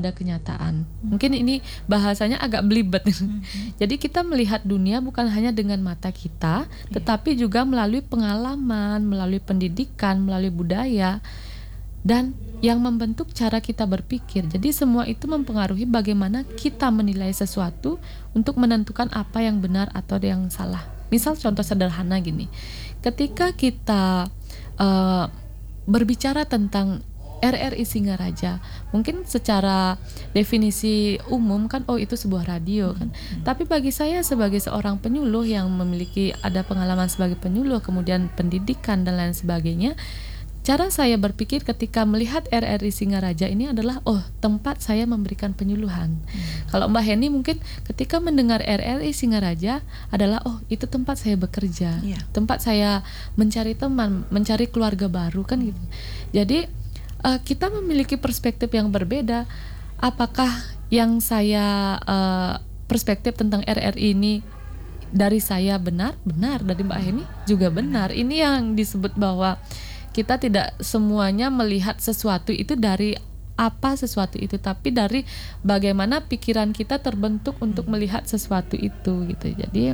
pada kenyataan. Mungkin ini bahasanya agak belibet. Jadi kita melihat dunia bukan hanya dengan mata kita, tetapi juga melalui pengalaman, melalui pendidikan, melalui budaya, dan yang membentuk cara kita berpikir. Jadi semua itu mempengaruhi bagaimana kita menilai sesuatu untuk menentukan apa yang benar atau yang salah. Misal contoh sederhana gini, ketika kita berbicara tentang RRI Singaraja, mungkin secara definisi umum kan, oh itu sebuah radio kan. Tapi bagi saya sebagai seorang penyuluh yang memiliki ada pengalaman sebagai penyuluh, kemudian pendidikan dan lain sebagainya, cara saya berpikir ketika melihat RRI Singaraja ini adalah, oh tempat saya memberikan penyuluhan. Kalau Mbak Heni mungkin ketika mendengar RRI Singaraja adalah, oh itu tempat saya bekerja, tempat saya mencari teman, mencari keluarga baru kan gitu. Jadi kita memiliki perspektif yang berbeda. Apakah yang saya perspektif tentang RRI ini dari saya benar, dari Mbak Heni juga benar. Ini yang disebut bahwa kita tidak semuanya melihat sesuatu itu dari apa sesuatu itu, tapi dari bagaimana pikiran kita terbentuk untuk melihat sesuatu itu gitu. Jadi,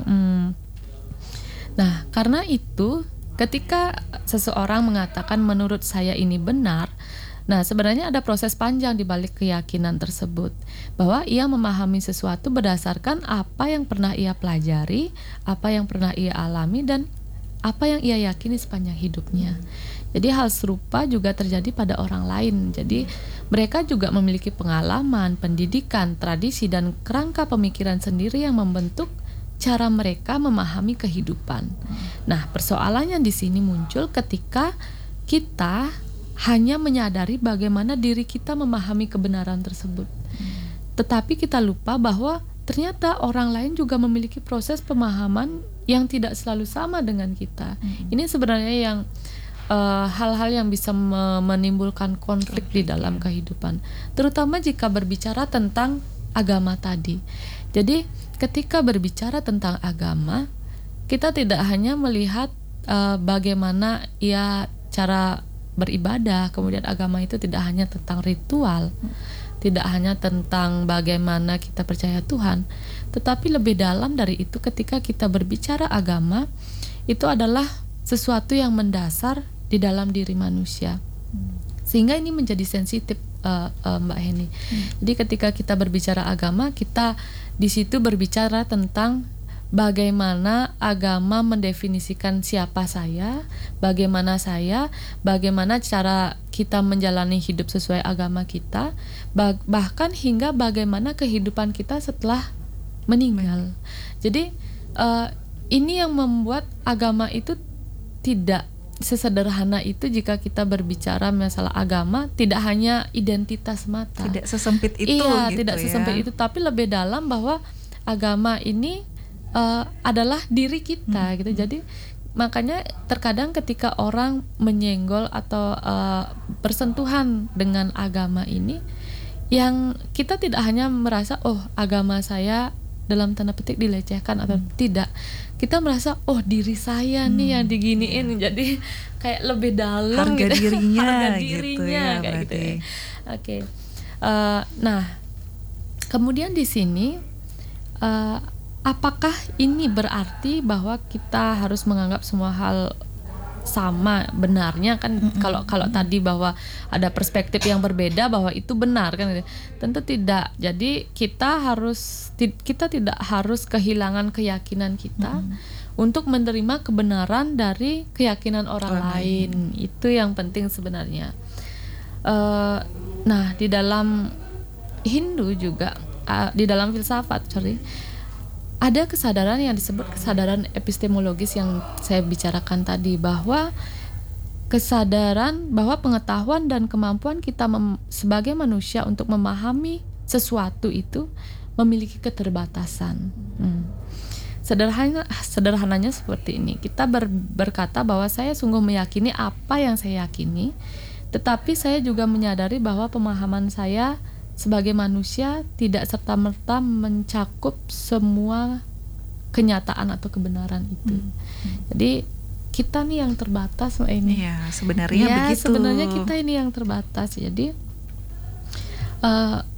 nah karena itu ketika seseorang mengatakan menurut saya ini benar, nah sebenarnya ada proses panjang di balik keyakinan tersebut, bahwa ia memahami sesuatu berdasarkan apa yang pernah ia pelajari, apa yang pernah ia alami, dan apa yang ia yakini sepanjang hidupnya. Jadi hal serupa juga terjadi pada orang lain. Jadi mereka juga memiliki pengalaman, pendidikan, tradisi, dan kerangka pemikiran sendiri yang membentuk cara mereka memahami kehidupan. Nah, persoalannya di sini muncul ketika kita hanya menyadari bagaimana diri kita memahami kebenaran tersebut. Tetapi kita lupa bahwa ternyata orang lain juga memiliki proses pemahaman yang tidak selalu sama dengan kita. Ini sebenarnya yang hal-hal yang bisa menimbulkan konflik di dalam kehidupan, terutama jika berbicara tentang agama tadi. Jadi ketika berbicara tentang agama, kita tidak hanya melihat bagaimana cara beribadah, kemudian agama itu tidak hanya tentang ritual, tidak hanya tentang bagaimana kita percaya Tuhan, tetapi lebih dalam dari itu. Ketika kita berbicara agama, itu adalah sesuatu yang mendasar di dalam diri manusia, sehingga ini menjadi sensitif, Mbak Heni. Jadi ketika kita berbicara agama, kita di situ berbicara tentang bagaimana agama mendefinisikan siapa saya, bagaimana cara kita menjalani hidup sesuai agama kita, bahkan hingga bagaimana kehidupan kita setelah meninggal. Jadi ini yang membuat agama itu tidak sesederhana itu. Jika kita berbicara masalah agama, tidak hanya identitas mata, tidak sesempit itu. Tidak sesempit itu, tapi lebih dalam bahwa agama ini adalah diri kita gitu. Jadi makanya terkadang ketika orang menyenggol atau bersentuhan dengan agama ini, yang kita tidak hanya merasa, oh agama saya dalam tanda petik dilecehkan atau tidak, kita merasa, oh diri saya nih yang diginiin. Jadi kayak lebih dalam harga gitu. dirinya, harga gitu dirinya ya, kayak gitu ya. Oke. Nah kemudian di sini apakah ini berarti bahwa kita harus menganggap semua hal sama benarnya kan? Kalau tadi bahwa ada perspektif yang berbeda bahwa itu benar kan, tentu tidak. Jadi kita tidak harus kehilangan keyakinan kita untuk menerima kebenaran dari keyakinan orang lain. Itu yang penting sebenarnya. Nah di dalam Hindu juga, di dalam filsafat ada kesadaran yang disebut kesadaran epistemologis yang saya bicarakan tadi, bahwa kesadaran bahwa pengetahuan dan kemampuan kita sebagai manusia untuk memahami sesuatu itu memiliki keterbatasan. Sederhananya seperti ini. Kita berkata bahwa saya sungguh meyakini apa yang saya yakini, tetapi saya juga menyadari bahwa pemahaman saya sebagai manusia tidak serta-merta mencakup semua kenyataan atau kebenaran itu. Jadi kita nih yang terbatas ini. Iya, sebenarnya begitu. Sebenarnya kita ini yang terbatas. Jadi